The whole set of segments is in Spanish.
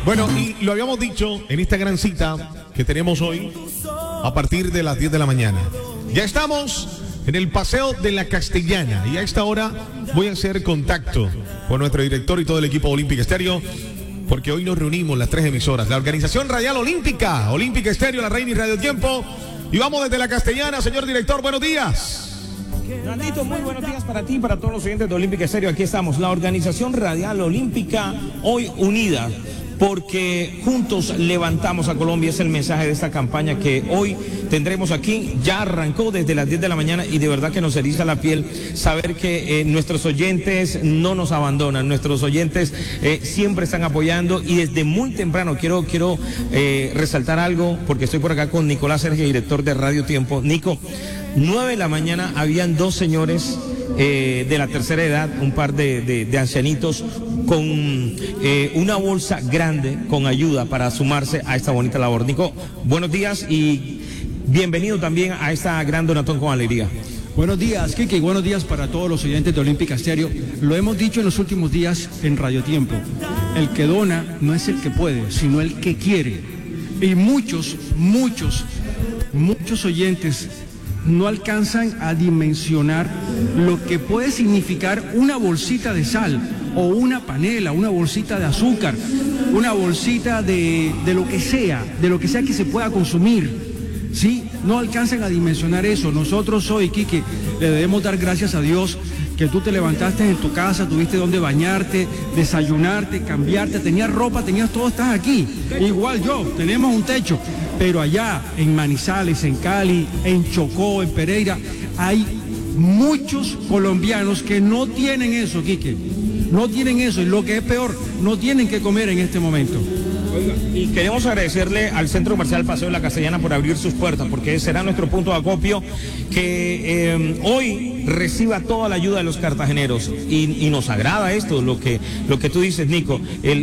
Bueno, y lo habíamos dicho en esta gran cita que tenemos hoy a partir de las 10 de la mañana. Ya estamos en el Paseo de la Castellana y a esta hora voy a hacer contacto con nuestro director y todo el equipo Olímpica Estéreo, porque hoy nos reunimos las tres emisoras, la Organización Radial Olímpica, Olímpica Estéreo, La Reina y Radio Tiempo, y vamos desde la Castellana. Señor director, buenos días. Nandito, muy buenos días para ti y para todos los oyentes de Olímpica Estéreo. Aquí estamos, la Organización Radial Olímpica, hoy unida, porque juntos levantamos a Colombia. Es el mensaje de esta campaña que hoy tendremos aquí. Ya arrancó desde las 10 de la mañana y de verdad que nos eriza la piel saber que nuestros oyentes no nos abandonan, nuestros oyentes siempre están apoyando, y desde muy temprano quiero resaltar algo, porque estoy por acá con Nicolás Sergio, director de Radio Tiempo. Nico, 9 de la mañana habían dos señores de la tercera edad, un par de ancianitos con una bolsa grande con ayuda para sumarse a esta bonita labor. Nico, buenos días y bienvenido también a esta gran donatón con alegría. Buenos días, Kike, y buenos días para todos los oyentes de Olímpica Estéreo. Lo hemos dicho en los últimos días en Radio Tiempo. El que dona no es el que puede, sino el que quiere. Y muchos oyentes no alcanzan a dimensionar lo que puede significar una bolsita de sal o una panela, una bolsita de azúcar, una bolsita de lo que sea que se pueda consumir. ¿Sí? No alcanzan a dimensionar eso. Nosotros hoy, Quique, le debemos dar gracias a Dios que tú te levantaste en tu casa, tuviste donde bañarte, desayunarte, cambiarte, tenías ropa, tenías todo, estás aquí. Igual yo, tenemos un techo. Pero allá en Manizales, en Cali, en Chocó, en Pereira, hay muchos colombianos que no tienen eso, Quique. No tienen eso, y lo que es peor, no tienen que comer en este momento. Y queremos agradecerle al Centro Comercial Paseo de la Castellana por abrir sus puertas, porque será nuestro punto de acopio que hoy reciba toda la ayuda de los cartageneros. Y nos agrada esto, lo que tú dices, Nico,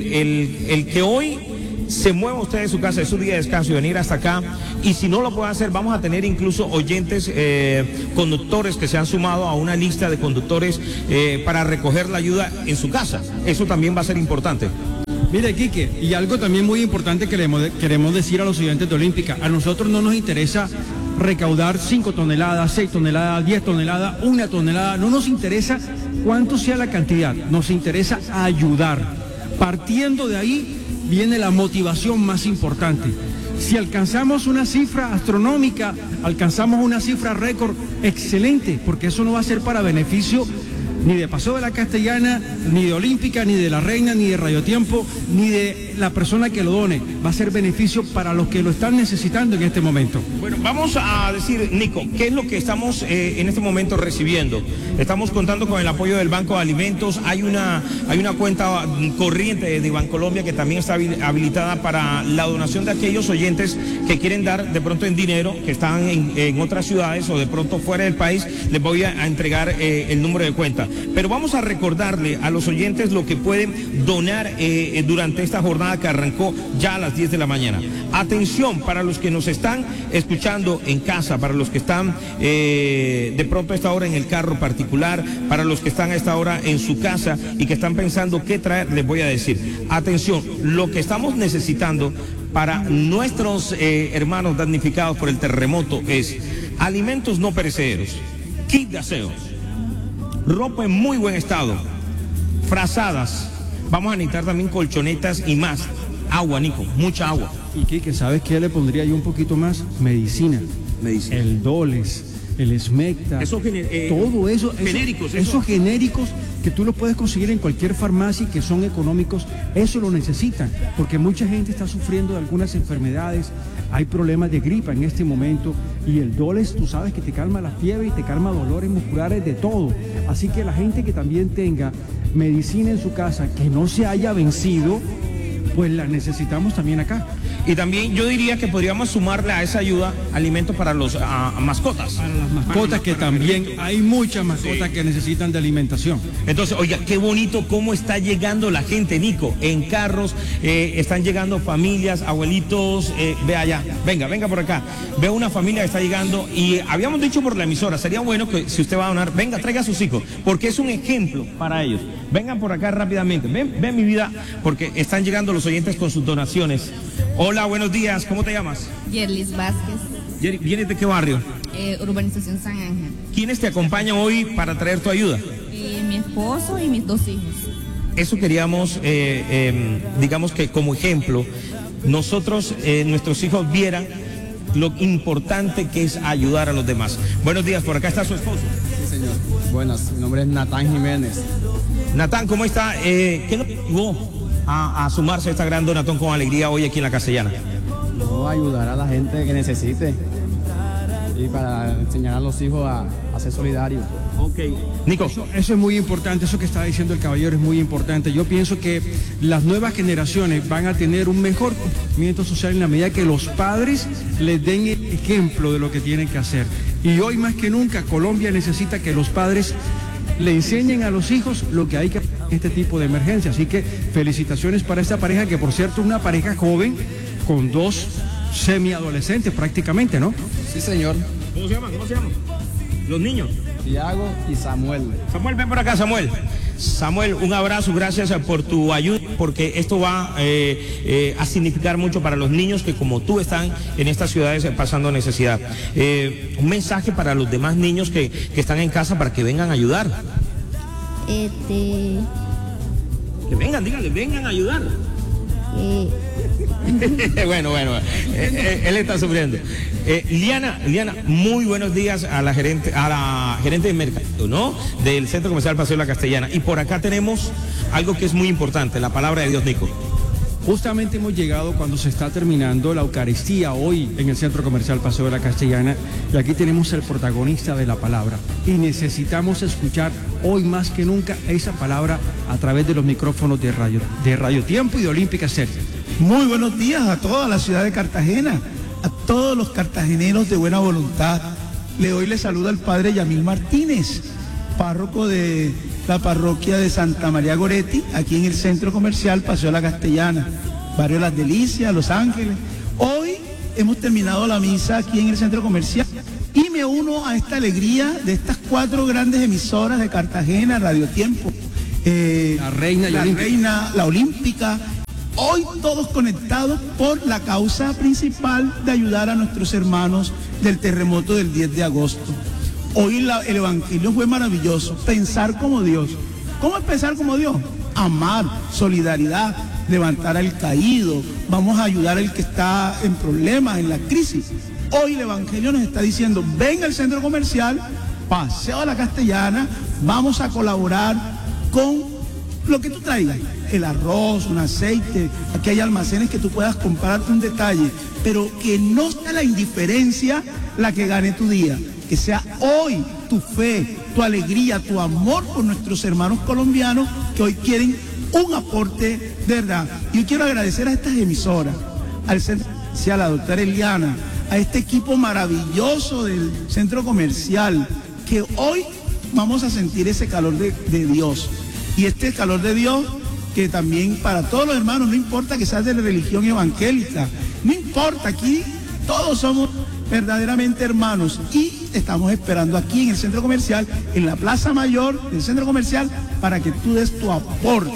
el que hoy se mueva usted de su casa, de su día de descanso, y venir hasta acá. Y si no lo puede hacer, vamos a tener incluso oyentes, conductores que se han sumado a una lista de conductores para recoger la ayuda en su casa. Eso también va a ser importante. Mire, Quique, y algo también muy importante que queremos decir a los oyentes de Olímpica: a nosotros no nos interesa recaudar 5 toneladas, 6 toneladas, 10 toneladas, 1 tonelada, no nos interesa cuánto sea la cantidad, nos interesa ayudar. Partiendo de ahí viene la motivación más importante. Si alcanzamos una cifra astronómica, alcanzamos una cifra récord, excelente, porque eso no va a ser para beneficio ni de Paseo de la Castellana, ni de Olímpica, ni de La Reina, ni de Radio Tiempo, ni de la persona que lo done. Va a ser beneficio para los que lo están necesitando en este momento. Bueno, vamos a decir, Nico, ¿qué es lo que estamos en este momento recibiendo? Estamos contando con el apoyo del Banco de Alimentos. Hay una cuenta corriente de Bancolombia que también está habilitada para la donación de aquellos oyentes que quieren dar de pronto en dinero, que están en otras ciudades o de pronto fuera del país. Les voy a entregar el número de cuenta. Pero vamos a recordarle a los oyentes lo que pueden donar durante esta jornada que arrancó ya a las 10 de la mañana. Atención para los que nos están escuchando en casa, para los que están de pronto a esta hora en el carro particular, para los que están a esta hora en su casa y que están pensando qué traer, les voy a decir. Atención, lo que estamos necesitando para nuestros hermanos damnificados por el terremoto es alimentos no perecederos, kit de aseo, ropa en muy buen estado, frazadas, vamos a necesitar también colchonetas y más. Agua, Nico, mucha agua. Y Quique, ¿sabes qué le pondría yo un poquito más? Medicina. El Doles, el Smecta, todo eso. Genéricos. Esos genéricos que tú los puedes conseguir en cualquier farmacia y que son económicos, eso lo necesitan, porque mucha gente está sufriendo de algunas enfermedades, hay problemas de gripa en este momento, y el Doles, tú sabes que te calma la fiebre y te calma dolores musculares, de todo. Así que la gente que también tenga medicina en su casa, que no se haya vencido, pues la necesitamos también acá. Y también yo diría que podríamos sumarle a esa ayuda alimentos para los mascotas. Para las mascotas, que también hay muchas mascotas que necesitan de alimentación. Entonces, oiga, qué bonito cómo está llegando la gente, Nico, en carros, están llegando familias, abuelitos, ve allá, venga por acá. Veo una familia que está llegando y habíamos dicho por la emisora, sería bueno que si usted va a donar, venga, traiga a sus hijos, porque es un ejemplo para ellos. Vengan por acá rápidamente. Ven mi vida, porque están llegando los oyentes con sus donaciones. Hola, buenos días. ¿Cómo te llamas? Yerlis Vázquez. ¿Vienes de qué barrio? Urbanización San Ángel. ¿Quiénes te acompañan hoy para traer tu ayuda? Mi esposo y mis 2 hijos. Eso queríamos, digamos que como ejemplo, nosotros, nuestros hijos vieran lo importante que es ayudar a los demás. Buenos días, por acá está su esposo. Sí, señor. Buenas, mi nombre es Natán Jiménez. Natán, ¿cómo está? ¿Qué nos llevó a sumarse a esta gran Donatón con Alegría hoy aquí en La Castellana? No, ayudar a la gente que necesite y para enseñar a los hijos a ser solidarios. Ok. Nico. Eso es muy importante, eso que está diciendo el caballero es muy importante. Yo pienso que las nuevas generaciones van a tener un mejor comportamiento social en la medida que los padres les den el ejemplo de lo que tienen que hacer. Y hoy más que nunca Colombia necesita que los padres le enseñen a los hijos lo que hay que hacer en este tipo de emergencia. Así que felicitaciones para esta pareja, que por cierto es una pareja joven con 2 semiadolescentes prácticamente, ¿no? Sí, señor. ¿Cómo se llaman? Los niños. Tiago y Samuel. Samuel, ven por acá, Samuel. Samuel, un abrazo, gracias por tu ayuda, porque esto va a significar mucho para los niños que como tú están en estas ciudades pasando necesidad. Un mensaje para los demás niños que están en casa para que vengan a ayudar. Que vengan, díganle, vengan a ayudar. Bueno, él está sufriendo. Liana, muy buenos días a la gerente de mercado, ¿no? Del Centro Comercial Paseo de la Castellana. Y por acá tenemos algo que es muy importante, la palabra de Dios, Nico. Justamente hemos llegado cuando se está terminando la Eucaristía hoy en el Centro Comercial Paseo de la Castellana, y aquí tenemos el protagonista de la palabra. Y necesitamos escuchar hoy más que nunca esa palabra a través de los micrófonos de Radio Tiempo y de Olímpica Estéreo. Muy buenos días a toda la ciudad de Cartagena, a todos los cartageneros de buena voluntad. Hoy les saluda el padre Yamil Martínez, párroco de la parroquia de Santa María Goretti, aquí en el Centro Comercial Paseo de la Castellana, barrio Las Delicias, Los Ángeles. Hoy hemos terminado la misa aquí en el Centro Comercial y me uno a esta alegría de estas 4 grandes emisoras de Cartagena, Radio Tiempo, La Reina, la Olímpica. Hoy todos conectados por la causa principal de ayudar a nuestros hermanos del terremoto del 10 de agosto. Hoy el Evangelio fue maravilloso, pensar como Dios. ¿Cómo es pensar como Dios? Amar, solidaridad, levantar al caído, vamos a ayudar al que está en problemas, en la crisis. Hoy el Evangelio nos está diciendo, ven al centro comercial, Paseo de la Castellana, vamos a colaborar con lo que tú traigas, el arroz, un aceite, aquí hay almacenes que tú puedas comprar un detalle, pero que no sea la indiferencia la que gane tu día, que sea hoy tu fe, tu alegría, tu amor por nuestros hermanos colombianos que hoy quieren un aporte de verdad. Yo quiero agradecer a estas emisoras, al centro comercial, a la doctora Eliana, a este equipo maravilloso del centro comercial, que hoy vamos a sentir ese calor de Dios. Y este calor de Dios, que también para todos los hermanos, no importa que seas de la religión evangélica, no importa, aquí todos somos verdaderamente hermanos y estamos esperando aquí en el centro comercial, en la plaza mayor del centro comercial, para que tú des tu aporte.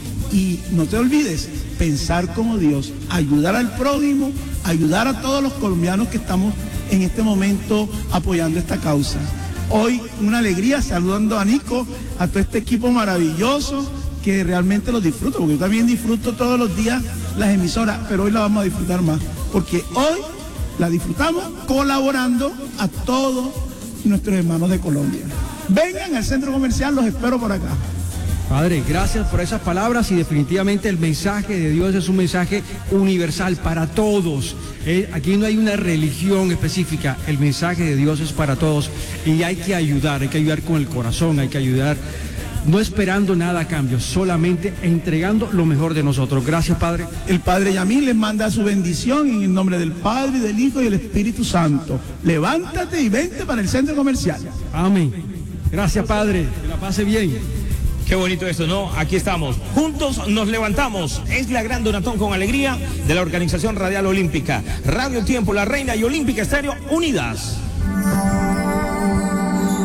Y no te olvides, pensar como Dios, ayudar al prójimo, ayudar a todos los colombianos que estamos en este momento apoyando esta causa. Hoy una alegría saludando a Nico, a todo este equipo maravilloso que realmente los disfruto, porque yo también disfruto todos los días las emisoras, pero hoy la vamos a disfrutar más, porque hoy la disfrutamos colaborando a todos nuestros hermanos de Colombia. Vengan al centro comercial, los espero por acá. Padre, gracias por esas palabras, y definitivamente el mensaje de Dios es un mensaje universal para todos. Aquí no hay una religión específica, el mensaje de Dios es para todos y hay que ayudar con el corazón, hay que ayudar no esperando nada a cambio, solamente entregando lo mejor de nosotros. Gracias, Padre. El Padre Yamil les manda su bendición en el nombre del Padre, del Hijo y del Espíritu Santo. Levántate y vente para el centro comercial. Amén. Gracias, Padre. Que la pase bien. Qué bonito esto, ¿no? Aquí estamos. Juntos nos levantamos. Es la gran Donatón con Alegría de la Organización Radial Olímpica. Radio Tiempo, La Reina y Olímpica Estéreo unidas.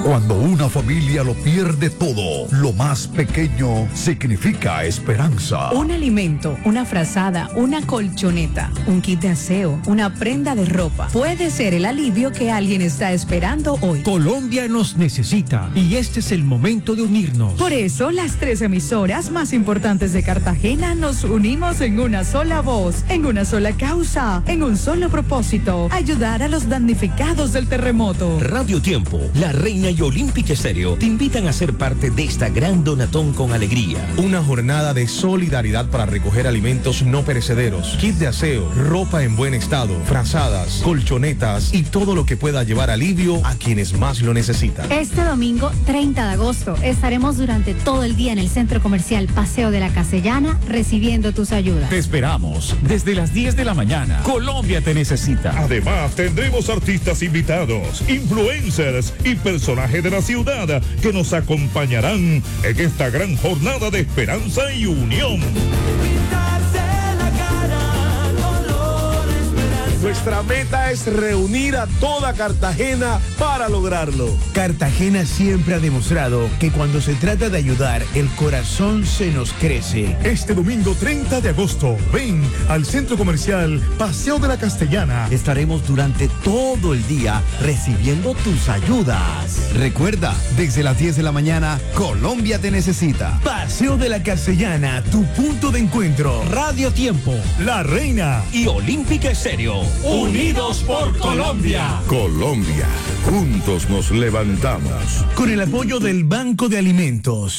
Cuando una familia lo pierde todo, lo más pequeño significa esperanza. Un alimento, una frazada, una colchoneta, un kit de aseo, una prenda de ropa. Puede ser el alivio que alguien está esperando hoy. Colombia nos necesita y este es el momento de unirnos. Por eso, las 3 emisoras más importantes de Cartagena nos unimos en una sola voz, en una sola causa, en un solo propósito: ayudar a los damnificados del terremoto. Radio Tiempo, La Reina y Olímpica Estéreo te invitan a ser parte de esta gran donatón con alegría. Una jornada de solidaridad para recoger alimentos no perecederos, kit de aseo, ropa en buen estado, frazadas, colchonetas y todo lo que pueda llevar alivio a quienes más lo necesitan. Este domingo 30 de agosto estaremos durante todo el día en el Centro Comercial Paseo de la Castellana recibiendo tus ayudas. Te esperamos desde las 10 de la mañana. Colombia te necesita. Además, tendremos artistas invitados, influencers y personajes de la ciudad que nos acompañarán en esta gran jornada de esperanza y unión. Nuestra meta es reunir a toda Cartagena para lograrlo. Cartagena siempre ha demostrado que cuando se trata de ayudar, el corazón se nos crece. Este domingo 30 de agosto, ven al Centro Comercial Paseo de la Castellana. Estaremos durante todo el día recibiendo tus ayudas. Recuerda, desde las 10 de la mañana, Colombia te necesita. Paseo de la Castellana, tu punto de encuentro. Radio Tiempo, La Reina y Olímpica Estéreo. Unidos por Colombia. Colombia, juntos nos levantamos. Con el apoyo del Banco de Alimentos.